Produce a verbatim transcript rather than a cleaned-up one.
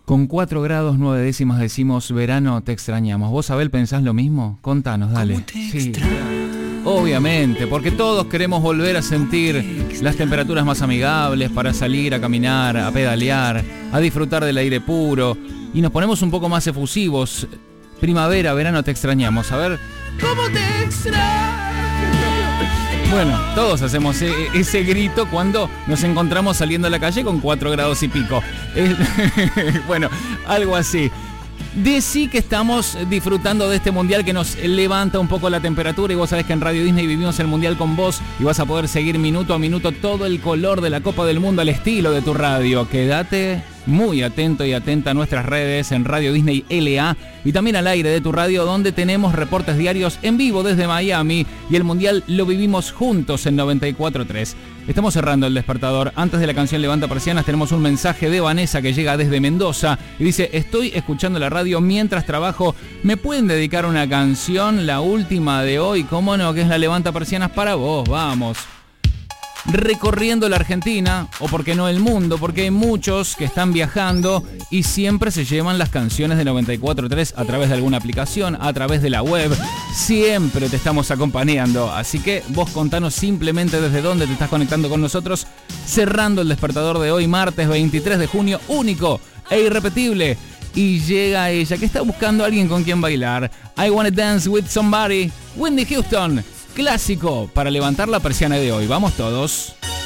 Con cuatro grados nueve décimas decimos verano te extrañamos. ¿Vos, Abel, pensás lo mismo? Contanos, dale. Sí, obviamente, porque todos queremos volver a sentir las temperaturas más amigables para salir a caminar, a pedalear, a disfrutar del aire puro. Y nos ponemos un poco más efusivos. Primavera, verano te extrañamos. A ver, ¿cómo te extraño? Bueno, todos hacemos ese grito cuando nos encontramos saliendo a la calle con cuatro grados y pico. Bueno, algo así. Decí que estamos disfrutando de este mundial que nos levanta un poco la temperatura, y vos sabés que en Radio Disney vivimos el mundial con vos y vas a poder seguir minuto a minuto todo el color de la Copa del Mundo al estilo de tu radio. Quédate muy atento y atenta a nuestras redes en Radio Disney L A y también al aire de tu radio, donde tenemos reportes diarios en vivo desde Miami, y el mundial lo vivimos juntos en noventa y cuatro punto tres. Estamos cerrando el despertador. Antes de la canción Levanta Persianas tenemos un mensaje de Vanessa que llega desde Mendoza y dice: estoy escuchando la radio mientras trabajo. ¿Me pueden dedicar una canción, la última de hoy? ¿Cómo no? Que es la Levanta Persianas para vos. Vamos. Recorriendo la Argentina, o por qué no el mundo, porque hay muchos que están viajando y siempre se llevan las canciones de noventa y cuatro punto tres a través de alguna aplicación, a través de la web. Siempre te estamos acompañando, así que vos contanos simplemente desde dónde te estás conectando con nosotros, cerrando el despertador de hoy, martes veintitrés de junio, único e irrepetible. Y llega ella, que está buscando a alguien con quien bailar. I Wanna Dance With Somebody, Whitney Houston. Clásico para levantar la persiana de hoy. Vamos todos.